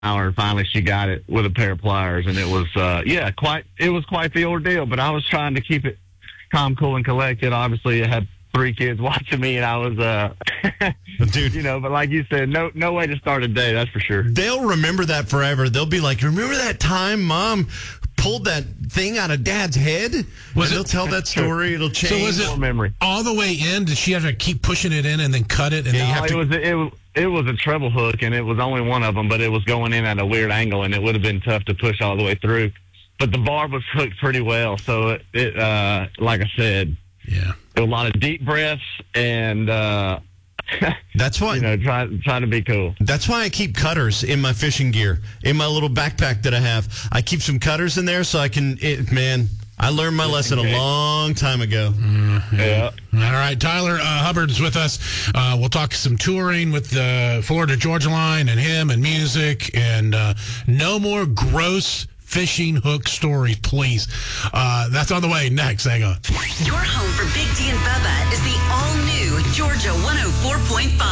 hour. Finally, she got it with a pair of pliers, and it was quite the ordeal. But I was trying to keep it calm, cool, and collected. Obviously, I had 3 kids watching me, and I was, dude. But like you said, no way to start a day. That's for sure. They'll remember that forever. They'll be like, "Remember that time Mom pulled that thing out of Dad's head?" They'll tell that story. It'll change. So was it memory all the way in? Did she have to keep pushing it in and then cut it? And it was a treble hook, and it was only one of them, but it was going in at a weird angle, and it would have been tough to push all the way through. But the barb was hooked pretty well, so it like I said, a lot of deep breaths and. That's why trying to be cool. That's why I keep cutters in my fishing gear, in my little backpack that I have. I keep some cutters in there so I can. I learned my lesson a long time ago. Yeah. All right, Tyler Hubbard's with us. We'll talk some touring with the Florida Georgia Line and him and music and no more gross fishing hook stories, please. That's on the way next. Hang on. Your home for Big D and Bubba is the all-new Georgia 104.5.